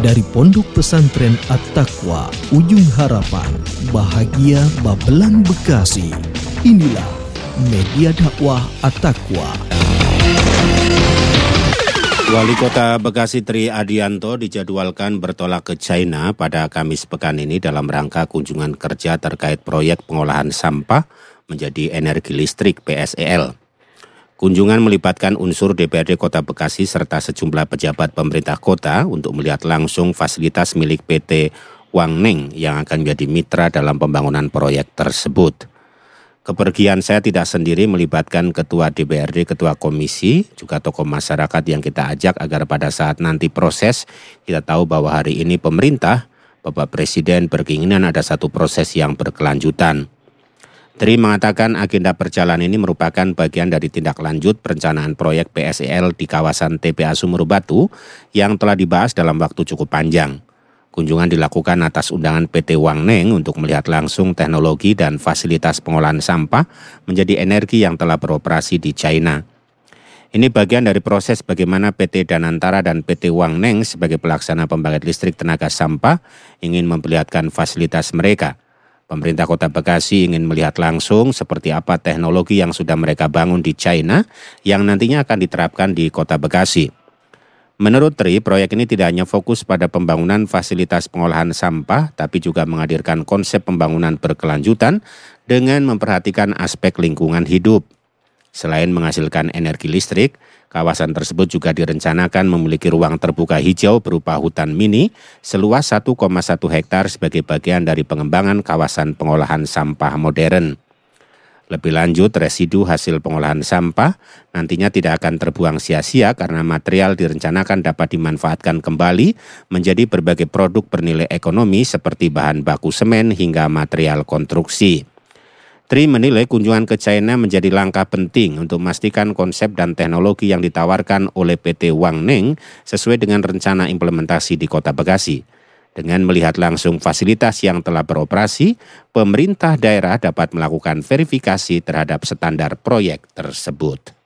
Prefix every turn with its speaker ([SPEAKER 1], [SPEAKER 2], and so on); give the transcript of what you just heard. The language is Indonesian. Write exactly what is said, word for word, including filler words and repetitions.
[SPEAKER 1] Dari Pondok Pesantren At-Taqwa, Ujung Harapan, Bahagia Babelan Bekasi. Inilah Media Dakwah At-Taqwa.
[SPEAKER 2] Wali Kota Bekasi Tri Adianto dijadwalkan bertolak ke China pada Kamis pekan ini dalam rangka kunjungan kerja terkait proyek pengolahan sampah menjadi energi listrik P S E L. Kunjungan melibatkan unsur D P R D Kota Bekasi serta sejumlah pejabat pemerintah kota untuk melihat langsung fasilitas milik P T Wangneng yang akan menjadi mitra dalam pembangunan proyek tersebut. Kepergian saya tidak sendiri, melibatkan Ketua D P R D, Ketua Komisi, juga tokoh masyarakat yang kita ajak agar pada saat nanti proses, kita tahu bahwa hari ini pemerintah, Bapak Presiden berkeinginan ada satu proses yang berkelanjutan. Tri mengatakan agenda perjalanan ini merupakan bagian dari tindak lanjut perencanaan proyek P S E L di kawasan T P A Sumur Batu yang telah dibahas dalam waktu cukup panjang. Kunjungan dilakukan atas undangan P T Wangneng untuk melihat langsung teknologi dan fasilitas pengolahan sampah menjadi energi yang telah beroperasi di China. Ini bagian dari proses bagaimana P T Danantara dan P T Wangneng sebagai pelaksana pembangkit listrik tenaga sampah ingin memperlihatkan fasilitas mereka. Pemerintah Kota Bekasi ingin melihat langsung seperti apa teknologi yang sudah mereka bangun di China yang nantinya akan diterapkan di Kota Bekasi. Menurut Tri, proyek ini tidak hanya fokus pada pembangunan fasilitas pengolahan sampah, tapi juga menghadirkan konsep pembangunan berkelanjutan dengan memperhatikan aspek lingkungan hidup. Selain menghasilkan energi listrik, kawasan tersebut juga direncanakan memiliki ruang terbuka hijau berupa hutan mini seluas satu koma satu hektar sebagai bagian dari pengembangan kawasan pengolahan sampah modern. Lebih lanjut, residu hasil pengolahan sampah nantinya tidak akan terbuang sia-sia karena material direncanakan dapat dimanfaatkan kembali menjadi berbagai produk bernilai ekonomi seperti bahan baku semen hingga material konstruksi. Tri menilai kunjungan ke China menjadi langkah penting untuk memastikan konsep dan teknologi yang ditawarkan oleh P T Wangneng sesuai dengan rencana implementasi di Kota Bekasi. Dengan melihat langsung fasilitas yang telah beroperasi, pemerintah daerah dapat melakukan verifikasi terhadap standar proyek tersebut.